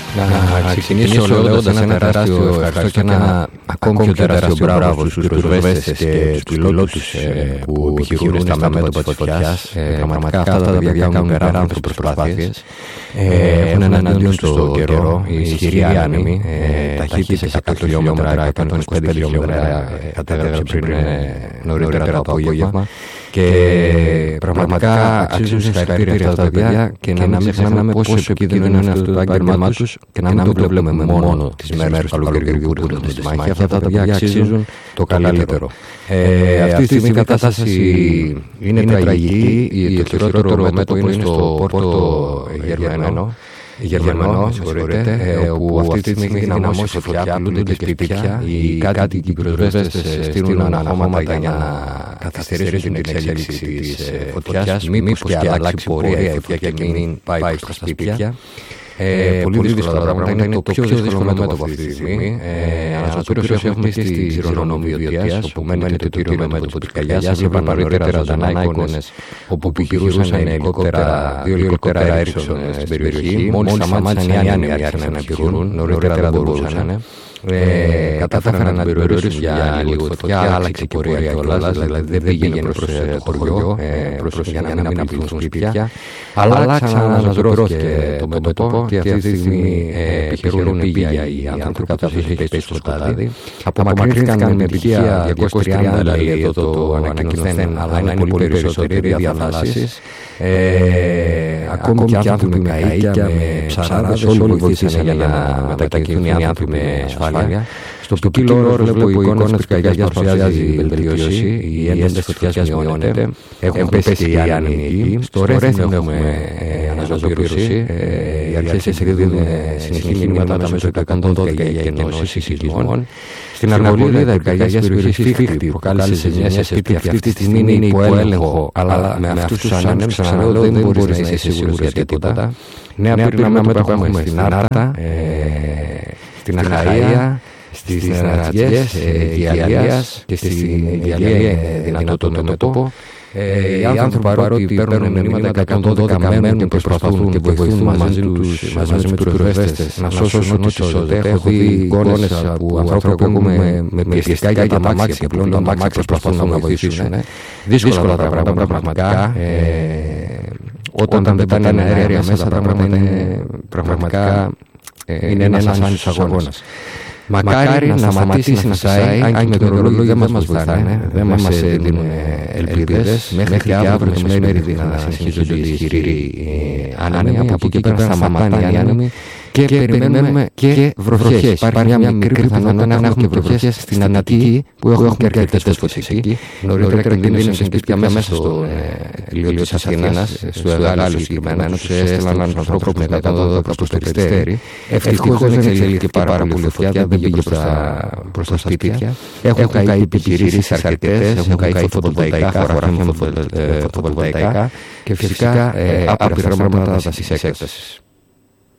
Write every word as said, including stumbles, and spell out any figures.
Να ξεκινήσω λέγοντας ένα τεράστιο ευχαριστώ και ένα ακόμη πιο τεράστιο μπράβο στους πυροσβέστες και τους πιλότους που επιχειρούν στα μέτωπα της φωτιάς. Πραγματικά αυτά τα παιδιά κάνουν υπεράνθρωπες προσπάθειες. Έχουν εναντίον στο καιρό, οι ισχυροί άνεμοι, ταχύτητες εκατό χιλιόμετρα, εκατόν είκοσι πέντε χιλιόμετρα κατέγραψε πριν νωρίτερα το απόγευμα. Και πραγματικά αξίζουν συγχαρητήρια αυτά τα παιδιά και να μην ξεχνάμε πόσο επικίνδυνο είναι αυτό το άγγελμά τους και να μην το βλέπουμε μόνο τις μέρες του καλοκαιριού που έρχονται στη μάχη. Αυτά τα παιδιά αξίζουν το καλύτερο. Ε, αυτή τη στιγμή η κατάσταση είναι τραγική. Το χειρότερο μέτωπο είναι στο Πόρτο Γερμανό. Γερμανό, συγχωρείτε, όπου αυτή τη στιγμή έχει δυναμώσει φωτιά, πλούνται και σπίτια. Οι κάτοικοι πυροσβέστες στείλουν αναχώματα για να καθυστερήσουν την εξέλιξη της φωτιάς, μήπως και αλλάξει πορεία η φωτιά και μην πάει προς τα σπίτια. Ε, πολύ δύσκολα τα πράγματα, είναι το πιο δύσκολο μέτωπο αυτή τη στιγμή. Αναζωπήρωση έχουμε στη Ρονόμη Βιωτίας, όπου μένεται το κύριο μέτωπο της Καγιάς. Έβλεπα νωρίτερα ζωντανά εικόνες όπου επιχειρούσαν ελικόπτερα, δύο ελικόπτερα Έριξον στην περιοχή. Μόλις σταμάτησαν οι άνεμοι άρχισαν να επιχειρούν, νωρίτερα δεν μπορούσαν. Ε, κατάφεραν να την περιορίσουν για λίγο φωτιά, άλλαξε και πορεία κιόλας, δηλαδή δεν πήγαινε προς το χωριό, προς, για να μην απειλούν σπίτια, αλλά ξαναζωρώθηκε το μέτωπο και αυτή τη στιγμή επιχειρούν πήγια οι άνθρωποι καθώς έχει πέσει στο σκοτάδι. Απομακρύνθηκαν με επιτυχία διακόσιες τριάντα, λέει εδώ το ανακοινωθέν, αλλά είναι πολύ περισσότεροι διαθαλάσσεις. Ακόμη και άνθρωποι με καΐκια, με ψαράδες, όλοι βοηθήσαν για να μετακινηθούν οι άνθρωποι με ασφάλεια. Στο ποικίλο όρο βλέπω η εικόνα της Καγιάς παρουσιάζει βελτίωση, η ένταση της φωτιάς μειώνεται, έχουν πέσει και οι άνεμοι εκεί. Στο Ρέθιν έχουμε αναζωπήρωση, οι αρχές εκδίδουν συνεχή μηνύματα μέσω του εκατόν δώδεκα για ενώσεις σεισμών. Στην Αργολίδα η Καγιάς περιοχή Φίχτη προκάλεσε ζημιές σε σπίτια. Αυτή τη στιγμή είναι υπό έλεγχο, αλλά με αυτούς τους ανέμους ξαναλέω δεν μπορείς να είσαι σίγουρος για τίποτα. Νέα πυρήνα μέτωπα έχουμε στην Άρτα, στην Αχαΐα, στις Νερατζιές, Διαλίας και στη Διαλία δυνατό το μέτωπο. Οι άνθρωποι παρότι παίρνουν μηνύματα εκατόν δώδεκα μένουν και προσπαθούν και βοηθούν μαζί με τους πυροσβέστες να σώσουν ό,τι σώζεται. Έχω δει εικόνες από ανθρώπους που έχουμε με πιεστικά για τα μάξια και πλέον τα μάξια προσπαθούν να βοηθήσουν. Δύσκολα τα πράγματα πραγματικά. Όταν δεν πετάνε αέρια μέσα τα πράγματα είναι πραγματικά είναι ένας άνισος αγώνας. Μακάρι να σταματήσει να φυσάει, αν και με το ρολόγιο δεν μας βοηθάνε, δεν μας δίνουν ελπίδες. Μέχρι και αύριο το μεσημέρι να συνεχίζονται οι ισχυροί άνεμοι, από εκεί και πέρα σταματάνε οι άνεμοι και περιμένουμε και βροχές. Υπάρχει μια μικρή πιθανότητα να έχουμε και βροχές στην Αττική που έχουμε και αρκετές φωτιές εκεί. Νωρίτερα κινδύνευσαν σε σπίτια μέσα στο λιό της Αθήνας, στο Εγάλιο συγκεκριμένα, τους έστελναν ανθρώπους με εκατόν δώδεκα προς το Περιστέρι. Ευτυχώς δεν εξελίχθηκε πάρα πολύ φωτιά, δεν πήγε προς τα σπίτια. Έχουν καεί επιχειρήσεις αρκετές, έχουν καεί φωτοβολταϊκά, χωράφια φωτοβολταϊκά και φυσικά άπειρα πράγματα της έκτασης.